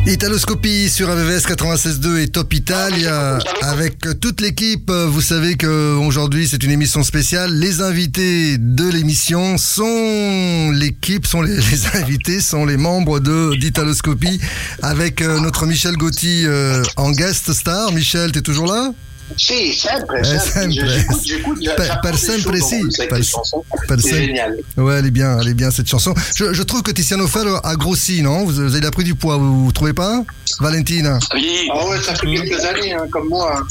Italoscopie sur AVS 96.2 et Top Italia avec toute l'équipe. Vous savez qu'aujourd'hui c'est une émission spéciale. Les invités de l'émission sont l'équipe, sont les invités, sont les membres d'Italoscopie avec notre Michel Gotti en guest star. Michel, t'es toujours là? Sì, sempre. J'écoute. Per sempre, sì. C'est génial. Ouais, elle est bien cette chanson. Je trouve que Tiziano Ferro a grossi, non? Vous avez pris du poids, vous trouvez pas? Valentina? Oui. Ah ouais, ça fait quelques années, comme moi.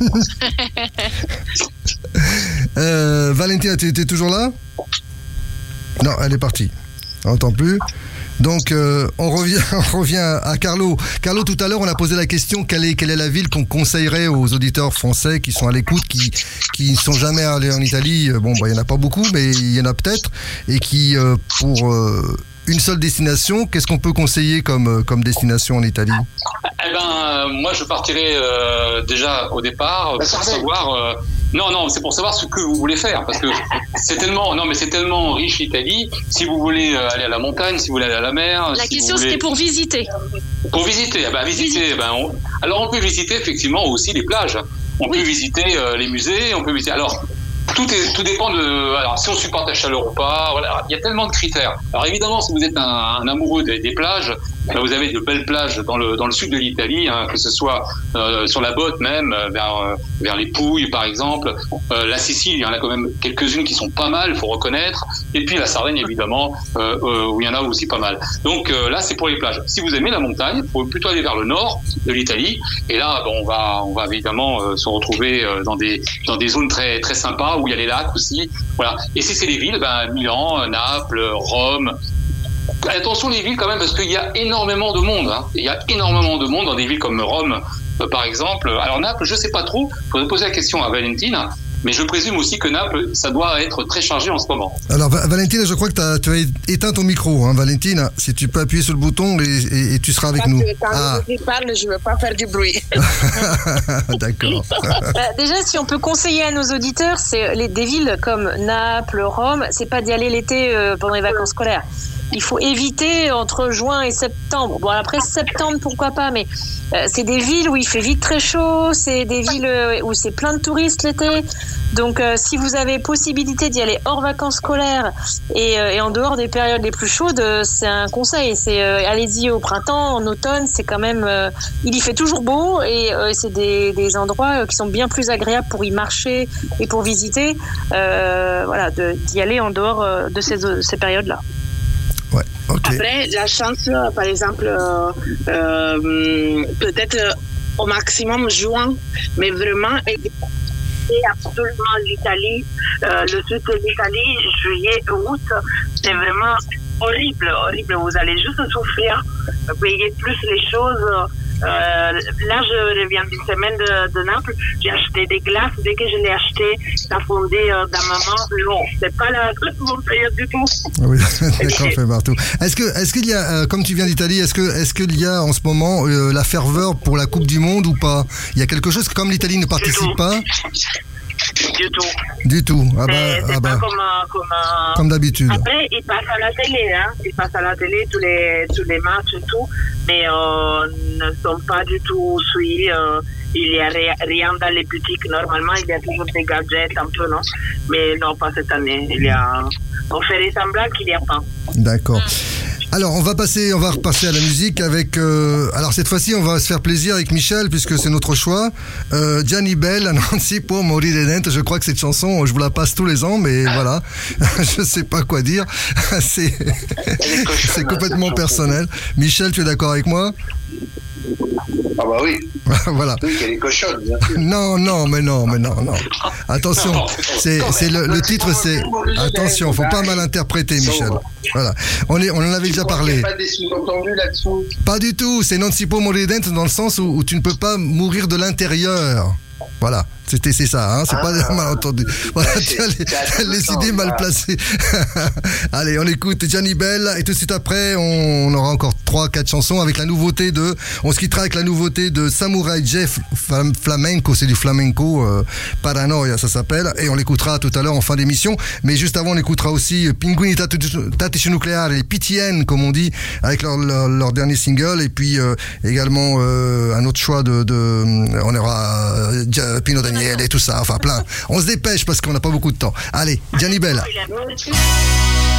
Valentina, tu es toujours là? Non, elle est partie. On n'entend plus. Donc, on revient à Carlo. Carlo, tout à l'heure, on a posé la question quelle est la ville qu'on conseillerait aux auditeurs français qui sont à l'écoute, qui ne sont jamais allés en Italie. Bon, il n'y en a pas beaucoup, mais il y en a peut-être. Et qui, pour une seule destination, qu'est-ce qu'on peut conseiller comme destination en Italie? Eh ben, moi, je partirais déjà au départ pour savoir. Non, c'est pour savoir ce que vous voulez faire, parce que c'est tellement riche l'Italie. Si vous voulez aller à la montagne, si vous voulez aller à la mer. La question c'était pour visiter. Pour visiter, alors on peut visiter effectivement aussi les plages. On peut visiter les musées, on peut visiter. Alors. Tout dépend alors, si on supporte la chaleur ou pas. Voilà, il y a tellement de critères. Alors évidemment, si vous êtes un amoureux des plages, vous avez de belles plages dans le sud de l'Italie, que ce soit sur la Botte même, vers les Pouilles par exemple. La Sicile, il y en a quand même quelques-unes qui sont pas mal, faut reconnaître. Et puis la Sardaigne évidemment, où il y en a aussi pas mal. Donc là, c'est pour les plages. Si vous aimez la montagne, il faut plutôt aller vers le nord de l'Italie. Et là, on va évidemment se retrouver dans des zones très très sympas, où il y a les lacs aussi, voilà. Et si c'est les villes, Milan, Naples, Rome. Attention les villes quand même, parce qu'il y a énormément de monde. Il y a énormément de monde dans des villes comme Rome, par exemple. Alors Naples, je sais pas trop. Il faudrait poser la question à Valentine. Mais je présume aussi que Naples, ça doit être très chargé en ce moment. Alors Valentine, je crois que tu as éteint ton micro, hein, Valentine. Si tu peux appuyer sur le bouton et tu seras avec nous. Quand je parle, je ne veux pas faire du bruit. D'accord. Déjà, si on peut conseiller à nos auditeurs, c'est des villes comme Naples, Rome, c'est pas d'y aller l'été pendant les vacances scolaires. Il faut éviter entre juin et septembre. Bon, après septembre, pourquoi pas, mais c'est des villes où il fait vite très chaud, c'est des villes où c'est plein de touristes l'été. Donc, si vous avez possibilité d'y aller hors vacances scolaires et en dehors des périodes les plus chaudes, c'est un conseil. C'est allez-y au printemps, en automne, c'est quand même... il y fait toujours beau et c'est des endroits qui sont bien plus agréables pour y marcher et pour visiter. D'y aller en dehors de ces périodes-là. Ouais, okay. Après, la chance, par exemple, peut-être au maximum juin, mais vraiment, absolument l'Italie, le sud de l'Italie, juillet, août, c'est vraiment horrible. Vous allez juste souffrir, payer plus les choses. Là, je reviens d'une semaine de Naples. J'ai acheté des glaces. Dès que je l'ai acheté, ça fondait dans ma main. Non, c'est pas la bonne période du tout. Oui, d'accord, fait partout. Est-ce qu'il y a, comme tu viens d'Italie, est-ce qu'il y a en ce moment la ferveur pour la Coupe du Monde ou pas? Il y a quelque chose, comme l'Italie ne participe pas. Du tout. Pas comme d'habitude. Après, il passe à la télé, Il passe à la télé tous les matchs et tout, mais ne sont pas du tout suivis. Il n'y a rien dans les boutiques. Normalement, il y a toujours des gadgets un peu, non? Mais non, pas cette année. On fait semblant qu'il n'y a pas. D'accord. Alors, on va repasser à la musique avec... alors, cette fois-ci, on va se faire plaisir avec Michel, puisque c'est notre choix. Gianni Bell, Non si può morire dentro. Je crois que cette chanson, je vous la passe tous les ans, mais voilà. Je sais pas quoi dire. C'est complètement personnel. Michel, tu es d'accord avec moi? Ah bah oui. Voilà. Oui, qu'elle est cochonne. Bien sûr. Non. Attention, c'est le titre, c'est attention, faut pas mal interpréter, Michel. Voilà. On en avait déjà parlé. Il n'y a pas des sous-entendus là-dessous. Pas du tout. C'est non si può morire dentro dans le sens où tu ne peux pas mourir de l'intérieur. Voilà, c'est ça, hein, c'est pas mal entendu. Voilà, tu as les idées mal placées. Allez, on écoute Gianni Bell et tout de suite après, on aura encore 3-4 chansons avec la nouveauté on se quittera avec la nouveauté de Samurai Jeff Flamenco, c'est du flamenco, Paranoia ça s'appelle, et on l'écoutera tout à l'heure en fin d'émission. Mais juste avant, on écoutera aussi Pinguini Tattici Nucleare, les PTN comme on dit, avec leur dernier single, et puis également un autre choix on aura Pino Daniele et tout ça, enfin plein. On se dépêche parce qu'on n'a pas beaucoup de temps. Allez, Gianni Bella.